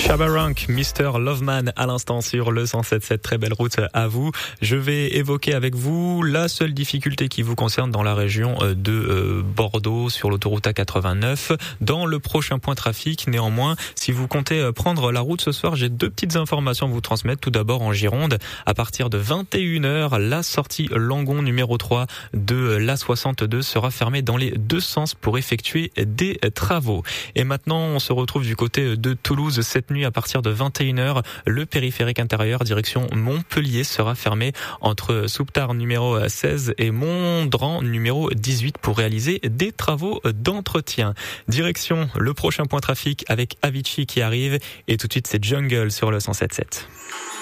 Shabba Rank, Mr. Loveman à l'instant sur le 107.7. Très belle route à vous. Je vais évoquer avec vous la seule difficulté qui vous concerne dans la région de Bordeaux sur l'autoroute A89. Dans le prochain point trafic, néanmoins, si vous comptez prendre la route ce soir, j'ai deux petites informations à vous transmettre. Tout d'abord en Gironde, à partir de 21h, la sortie Langon numéro 3 de l'A62 sera fermée dans les deux sens pour effectuer des travaux. Et maintenant, on se retrouve du côté de Toulouse. Cette nuit, à partir de 21h, le périphérique intérieur direction Montpellier sera fermé entre Souptard numéro 16 et Mondran numéro 18 pour réaliser des travaux d'entretien. Direction le prochain point trafic avec Avicii qui arrive et tout de suite c'est Jungle sur le 107.7.